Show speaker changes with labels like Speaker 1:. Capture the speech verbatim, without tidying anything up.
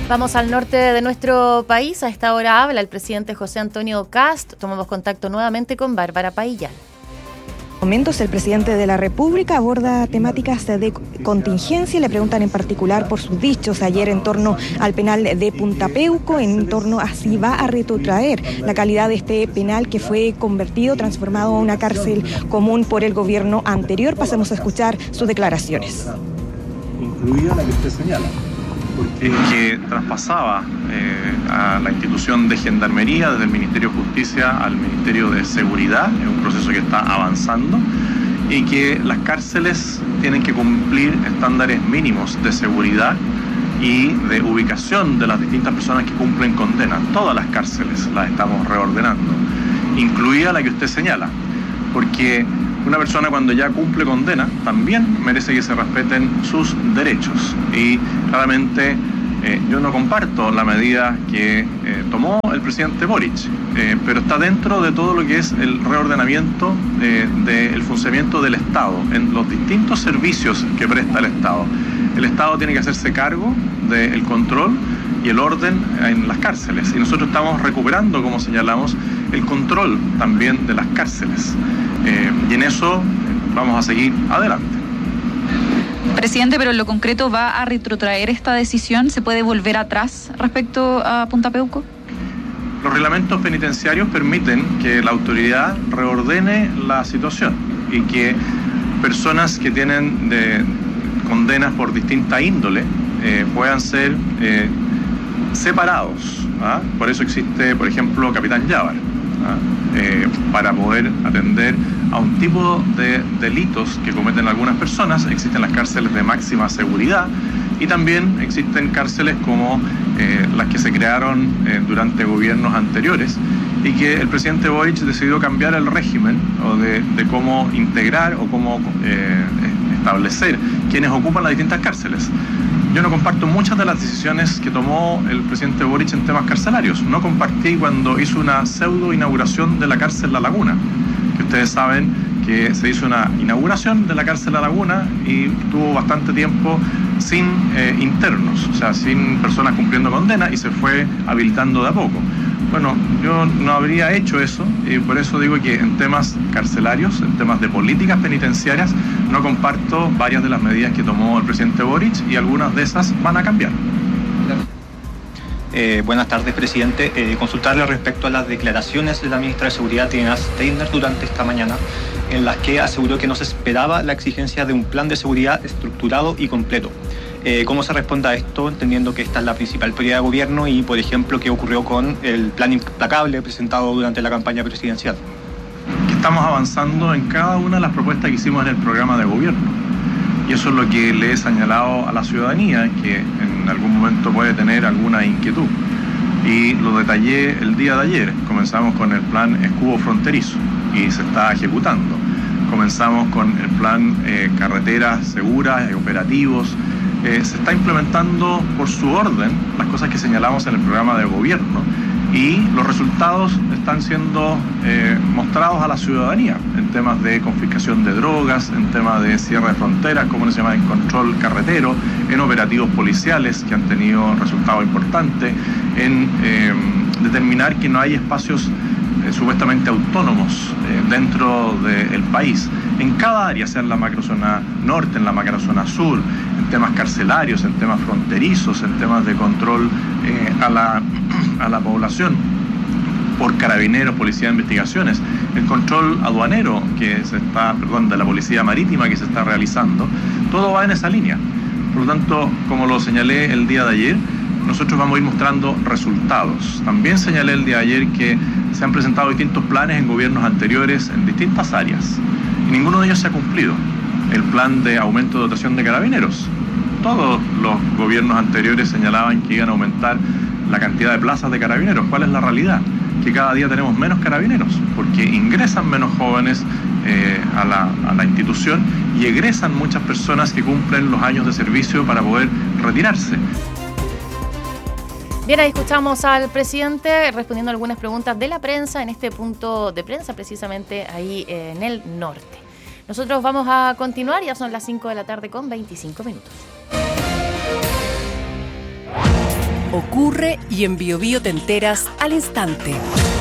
Speaker 1: Vamos al norte de nuestro país. A esta hora habla el presidente José Antonio Kast. Tomamos contacto nuevamente con Bárbara Paillán.
Speaker 2: En momentos el presidente de la República aborda temáticas de contingencia y le preguntan en particular por sus dichos ayer en torno al penal de Punta Peuco, en torno a si va a retrotraer la calidad de este penal que fue convertido, transformado a una cárcel común por el gobierno anterior. Pasemos a escuchar sus declaraciones.
Speaker 3: Incluida la que usted señala, porque que traspasaba eh, a la institución de Gendarmería desde el Ministerio de Justicia al Ministerio de Seguridad, es un proceso que está avanzando, y que las cárceles tienen que cumplir estándares mínimos de seguridad y de ubicación de las distintas personas que cumplen condena. Todas las cárceles las estamos reordenando, incluida la que usted señala, porque una persona cuando ya cumple condena también merece que se respeten sus derechos. Y claramente eh, yo no comparto la medida que eh, tomó el presidente Boric, eh, pero está dentro de todo lo que es el reordenamiento eh, del funcionamiento del Estado en los distintos servicios que presta el Estado. El Estado tiene que hacerse cargo del control y el orden en las cárceles, y nosotros estamos recuperando, como señalamos, el control también de las cárceles. Eh, y en eso vamos a seguir adelante.
Speaker 4: Presidente, pero en lo concreto, ¿va a retrotraer esta decisión? ¿Se puede volver atrás respecto a Punta Peuco?
Speaker 3: Los reglamentos penitenciarios permiten que la autoridad reordene la situación y que personas que tienen de condenas por distinta índole eh, puedan ser eh, separados. ¿ah? Por eso existe, por ejemplo, Capitán Llávar. Eh, para poder atender a un tipo de delitos que cometen algunas personas. Existen las cárceles de máxima seguridad y también existen cárceles como eh, las que se crearon eh, durante gobiernos anteriores y que el presidente Boric decidió cambiar el régimen o de, de cómo integrar o cómo eh, establecer quienes ocupan las distintas cárceles. Yo no comparto muchas de las decisiones que tomó el presidente Boric en temas carcelarios. No compartí cuando hizo una pseudo inauguración de la cárcel La Laguna, que ustedes saben que se hizo una inauguración de la cárcel La Laguna y tuvo bastante tiempo sin eh, internos, o sea, sin personas cumpliendo condena, y se fue habilitando de a poco. Bueno, yo no habría hecho eso y por eso digo que en temas carcelarios, en temas de políticas penitenciarias, no comparto varias de las medidas que tomó el presidente Boric y algunas de esas van a cambiar.
Speaker 5: Eh, buenas tardes, presidente. Eh, consultarle respecto a las declaraciones de la ministra de Seguridad, Tina Steiner, durante esta mañana, en las que aseguró que no se esperaba la exigencia de un plan de seguridad estructurado y completo. Eh, ¿Cómo se responde a esto, entendiendo que esta es la principal prioridad de gobierno y, por ejemplo, qué ocurrió con el plan implacable presentado durante la campaña presidencial?
Speaker 3: Que estamos avanzando en cada una de las propuestas que hicimos en el programa de gobierno. Y eso es lo que le he señalado a la ciudadanía, que en algún momento puede tener alguna inquietud. Y lo detallé el día de ayer. Comenzamos con el plan escudo fronterizo y se está ejecutando. Comenzamos con el plan eh, carreteras seguras y operativos. Eh, se está implementando por su orden las cosas que señalamos en el programa de gobierno y los resultados están siendo eh, mostrados a la ciudadanía en temas de confiscación de drogas, en temas de cierre de fronteras, como se llama, en control carretero, en operativos policiales que han tenido resultados importantes, en eh, determinar que no hay espacios eh, supuestamente autónomos eh, dentro del país, en cada área, sea en la macrozona norte, en la macrozona sur, en temas carcelarios, en temas fronterizos, en temas de control eh, a, la, a la población por carabineros, policía de investigaciones, el control aduanero que se está, perdón, de la policía marítima que se está realizando, todo va en esa línea. Por lo tanto, como lo señalé el día de ayer, nosotros vamos a ir mostrando resultados. También señalé el día de ayer que se han presentado distintos planes en gobiernos anteriores en distintas áreas y ninguno de ellos se ha cumplido. El plan de aumento de dotación de carabineros. Todos los gobiernos anteriores señalaban que iban a aumentar la cantidad de plazas de carabineros. ¿Cuál es la realidad? Que cada día tenemos menos carabineros, porque ingresan menos jóvenes eh, a, la, a la institución y egresan muchas personas que cumplen los años de servicio para poder retirarse.
Speaker 1: Bien, ahí escuchamos al presidente respondiendo algunas preguntas de la prensa en este punto de prensa, precisamente ahí en el norte. Nosotros vamos a continuar, ya son las cinco de la tarde con veinticinco minutos.
Speaker 6: ocurre y en Bio Bio te enteras al instante.